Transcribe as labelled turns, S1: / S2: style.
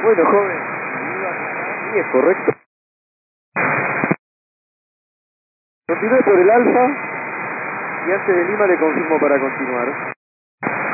S1: Bueno, joven. Sí, es correcto. Continúe por el Alfa y antes de Lima le confirmo para continuar.